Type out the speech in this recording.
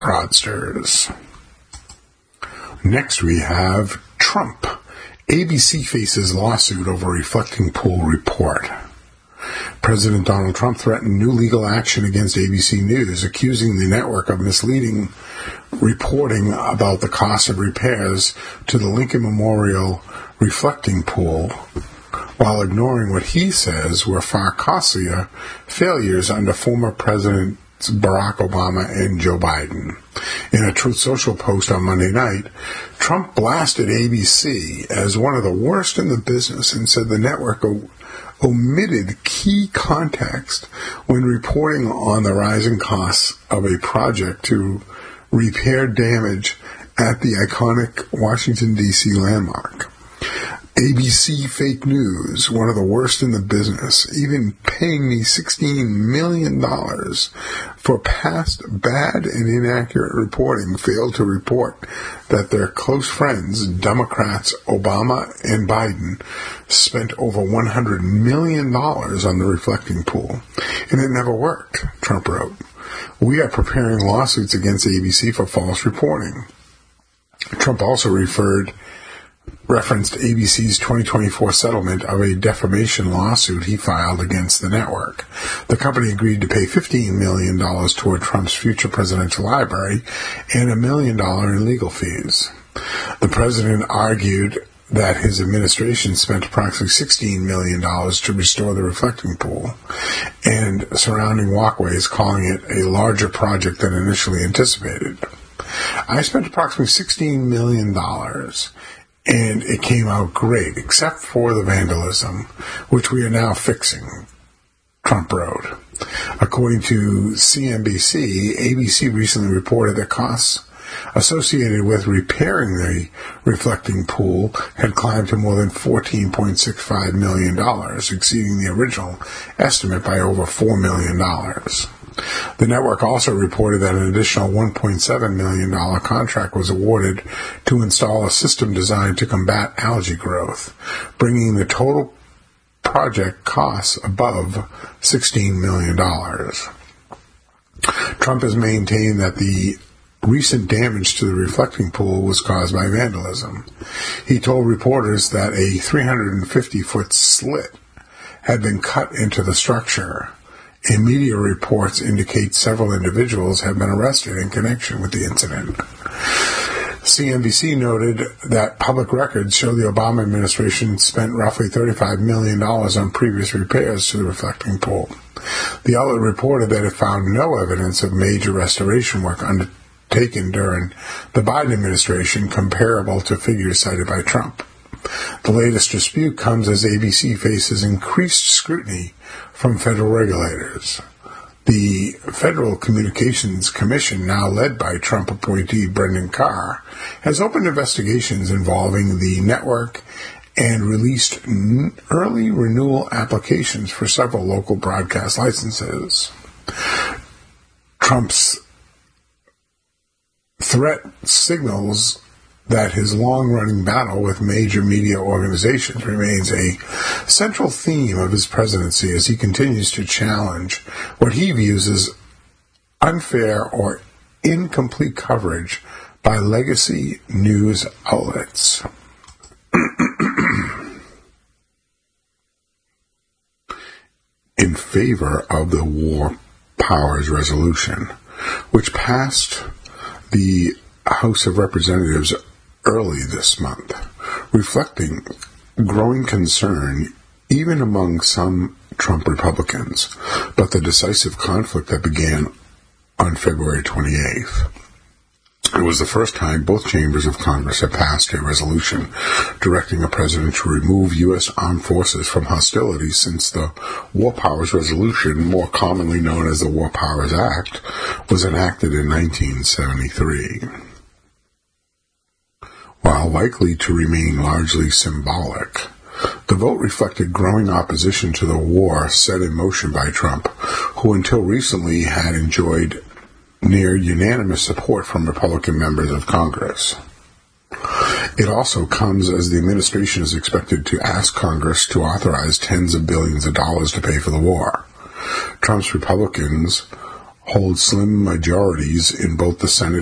fraudsters. Next we have Trump. ABC faces lawsuit over reflecting pool report. President Donald Trump threatened new legal action against ABC News, accusing the network of misleading reporting about the cost of repairs to the Lincoln Memorial reflecting pool, while ignoring what he says were far costlier failures under former Presidents Barack Obama and Joe Biden. In a Truth Social post on Monday night, Trump blasted ABC as one of the worst in the business and said the network omitted key context when reporting on the rising costs of a project to repair damage at the iconic Washington, D.C. landmark. ABC fake news, one of the worst in the business, even paying me $16 million for past bad and inaccurate reporting, failed to report that their close friends, Democrats Obama and Biden, spent over $100 million on the reflecting pool. And it never worked, Trump wrote. We are preparing lawsuits against ABC for false reporting. Trump also referenced ABC's 2024 settlement of a defamation lawsuit he filed against the network. The company agreed to pay $15 million toward Trump's future presidential library and $1 million in legal fees. The president argued that his administration spent approximately $16 million to restore the reflecting pool and surrounding walkways, calling it a larger project than initially anticipated. I spent approximately $16 million, and it came out great, except for the vandalism, which we are now fixing, Trump wrote. According to CNBC, ABC recently reported that costs associated with repairing the reflecting pool had climbed to more than $14.65 million, exceeding the original estimate by over $4 million. The network also reported that an additional $1.7 million contract was awarded to install a system designed to combat algae growth, bringing the total project costs above $16 million. Trump has maintained that the recent damage to the reflecting pool was caused by vandalism. He told reporters that a 350-foot slit had been cut into the structure, and media reports indicate several individuals have been arrested in connection with the incident. CNBC noted that public records show the Obama administration spent roughly $35 million on previous repairs to the reflecting pool. The outlet reported that it found no evidence of major restoration work undertaken during the Biden administration comparable to figures cited by Trump. The latest dispute comes as ABC faces increased scrutiny from federal regulators. The Federal Communications Commission, now led by Trump appointee Brendan Carr, has opened investigations involving the network and released early renewal applications for several local broadcast licenses. Trump's threat signals that his long-running battle with major media organizations remains a central theme of his presidency as he continues to challenge what he views as unfair or incomplete coverage by legacy news outlets. In favor of the War Powers Resolution, which passed the House of Representatives early this month, reflecting growing concern even among some Trump Republicans, but the decisive conflict that began on February 28th. It was the first time both chambers of Congress have passed a resolution directing a president to remove U.S. armed forces from hostilities since the War Powers Resolution, more commonly known as the War Powers Act, was enacted in 1973. While likely to remain largely symbolic, the vote reflected growing opposition to the war set in motion by Trump, who until recently had enjoyed near unanimous support from Republican members of Congress. It also comes as the administration is expected to ask Congress to authorize tens of billions of dollars to pay for the war. Trump's Republicans hold slim majorities in both the Senate